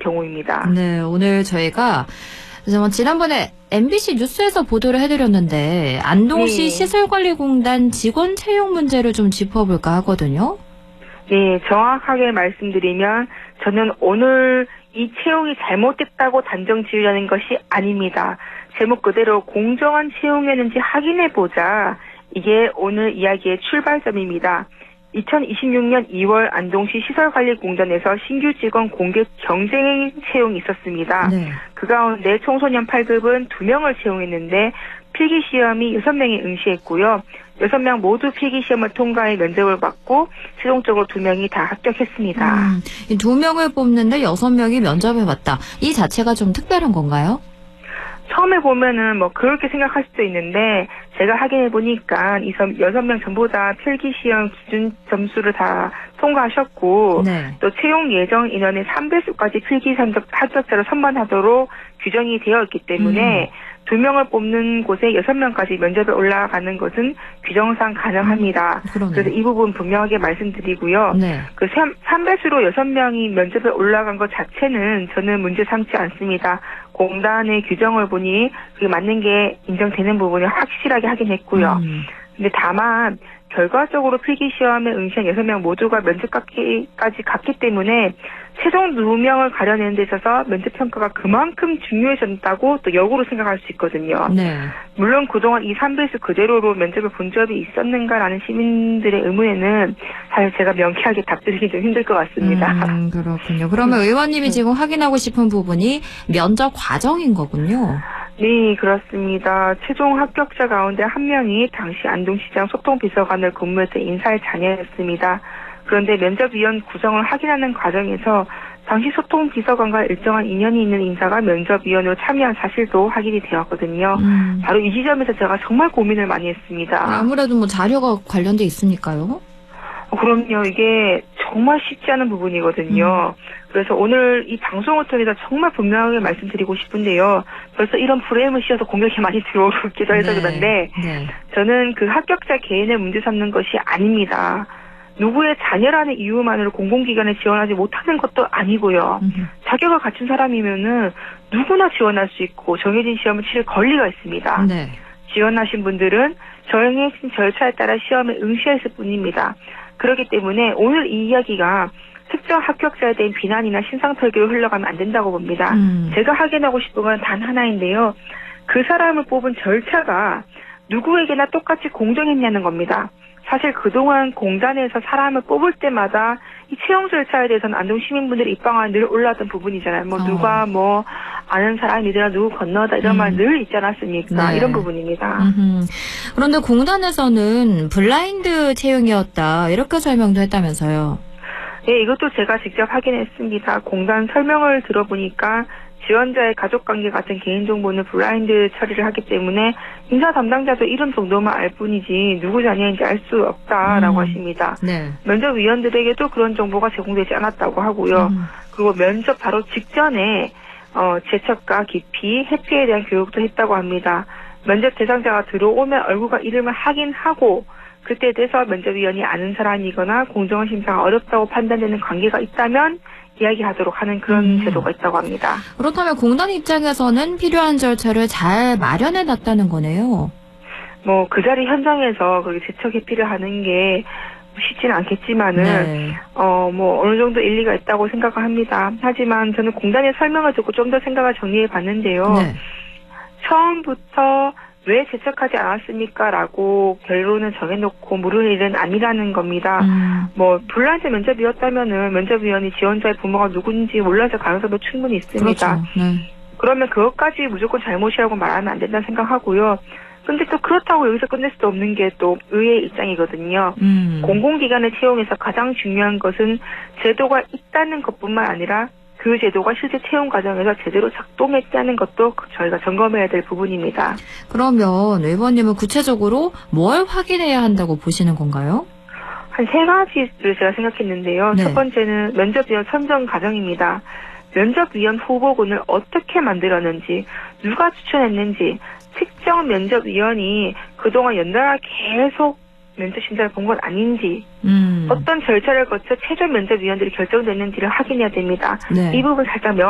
경우입니다. 네, 오늘 저희가 지난번에 MBC 뉴스에서 보도를 해드렸는데 안동시 네. 시설관리공단 직원 채용 문제를 좀 짚어볼까 하거든요. 네, 정확하게 말씀드리면 저는 오늘 이 채용이 잘못됐다고 단정 지으려는 것이 아닙니다. 제목 그대로 공정한 채용이었는지 확인해보자. 이게 오늘 이야기의 출발점입니다. 2026년 2월 안동시 시설관리공단에서 신규 직원 공개 경쟁 채용이 있었습니다. 네. 그 가운데 청소년 8급은 2명을 채용했는데 필기시험이 6명이 응시했고요. 6명 모두 필기시험을 통과해 면접을 받고 최종적으로 2명이 다 합격했습니다. 이 2명을 뽑는데 6명이 면접을 봤다. 이 자체가 좀 특별한 건가요? 처음에 보면은 그렇게 생각할 수도 있는데 제가 확인해 보니까 이 6명 전부 다 필기시험 기준 점수를 다 통과하셨고 네. 또 채용 예정 인원의 3배수까지 필기시험 합격자를 선발하도록 규정이 되어 있기 때문에 2명을 뽑는 곳에 6명까지 면접에 올라가는 것은 규정상 가능합니다. 그래서 이 부분 분명하게 말씀드리고요. 네. 그 3배수로 6명이 면접에 올라간 것 자체는 저는 문제 삼지 않습니다. 공단의 규정을 보니 그게 맞는 게 인정되는 부분을 확실하게 확인했고요. 근데 다만 결과적으로 필기시험에 응시한 6명 모두가 면접까지 갔기 때문에 최종 2명을 가려내는 데 있어서 면접평가가 그만큼 중요해졌다고 또 역으로 생각할 수 있거든요. 네. 물론 그동안 이 3배수 그대로로 면접을 본 적이 있었는가라는 시민들의 의문에는 사실 제가 명쾌하게 답드리기 좀 힘들 것 같습니다. 그렇군요. 그러면 의원님이 지금 확인하고 싶은 부분이 면접 과정인 거군요. 네, 그렇습니다. 최종 합격자 가운데 1명이 당시 안동시장 소통비서관을 근무했던 인사의 자녀였습니다. 그런데 면접위원 구성을 확인하는 과정에서 당시 소통비서관과 일정한 인연이 있는 인사가 면접위원으로 참여한 사실도 확인이 되었거든요. 바로 이 지점에서 제가 정말 고민을 많이 했습니다. 아무래도 자료가 관련돼 있으니까요. 그럼요. 이게 정말 쉽지 않은 부분이거든요. 그래서 오늘 이 방송을 통해서 정말 분명하게 말씀드리고 싶은데요. 벌써 이런 프레임을 씌워서 공격이 많이 들어오기도 해서 그런데 저는 그 합격자 개인을 문제 삼는 것이 아닙니다. 누구의 자녀라는 이유만으로 공공기관에 지원하지 못하는 것도 아니고요. 자격을 갖춘 사람이면은 누구나 지원할 수 있고 정해진 시험을 치를 권리가 있습니다. 네. 지원하신 분들은 정해진 절차에 따라 시험에 응시했을 뿐입니다. 그렇기 때문에 오늘 이 이야기가 특정 합격자에 대한 비난이나 신상털기로 흘러가면 안 된다고 봅니다. 제가 확인하고 싶은 건 단 하나인데요. 그 사람을 뽑은 절차가 누구에게나 똑같이 공정했냐는 겁니다. 사실 그동안 공단에서 사람을 뽑을 때마다 이 채용 절차에 대해서는 안동 시민분들의 입방아 늘 올라왔던 부분이잖아요. 누가 아는 사람이더라 누구 건너다 이런 말 늘 있지 않았습니까? 네. 이런 부분입니다. 그런데 공단에서는 블라인드 채용이었다 이렇게 설명도 했다면서요. 네, 이것도 제가 직접 확인했습니다. 공단 설명을 들어보니까 지원자의 가족관계 같은 개인정보는 블라인드 처리를 하기 때문에 인사 담당자도 이름 정도만 알 뿐이지 누구 자녀인지 알 수 없다라고 하십니다. 네. 면접위원들에게도 그런 정보가 제공되지 않았다고 하고요. 그리고 면접 바로 직전에 재척과 기피, 해피에 대한 교육도 했다고 합니다. 면접 대상자가 들어오면 얼굴과 이름을 확인하고 그때 돼서 면접위원이 아는 사람이거나 공정한 심사가 어렵다고 판단되는 관계가 있다면 이야기하도록 하는 그런 제도가 있다고 합니다. 그렇다면 공단 입장에서는 필요한 절차를 잘 마련해놨다는 거네요. 그 자리 현장에서 그렇게 재척 회피를 하는 게 쉽지는 않겠지만은 어느 정도 일리가 있다고 생각을 합니다. 하지만 저는 공단의 설명을 듣고 좀 더 생각을 정리해 봤는데요. 네. 처음부터 왜 재척하지 않았습니까? 라고 결론을 정해놓고 물을 일은 아니라는 겁니다. 블라인드 면접이었다면은 면접위원이 지원자의 부모가 누군지 몰라서 가능성도 충분히 있습니다. 그렇죠. 네. 그러면 그것까지 무조건 잘못이라고 말하면 안 된다는 생각하고요. 근데 또 그렇다고 여기서 끝낼 수도 없는 게 또 의회의 입장이거든요. 공공기관을 채용해서 가장 중요한 것은 제도가 있다는 것뿐만 아니라 그 제도가 실제 채용 과정에서 제대로 작동했다는 것도 저희가 점검해야 될 부분입니다. 그러면 의원님은 구체적으로 뭘 확인해야 한다고 보시는 건가요? 한 3가지를 제가 생각했는데요. 네. 첫 번째는 면접위원 선정 과정입니다. 면접위원 후보군을 어떻게 만들었는지, 누가 추천했는지, 특정 면접위원이 그동안 연달아 계속 면접 심사를 본 건 아닌지, 어떤 절차를 거쳐 최종 면접위원들이 결정됐는지를 확인해야 됩니다. 네. 이 부분 살짝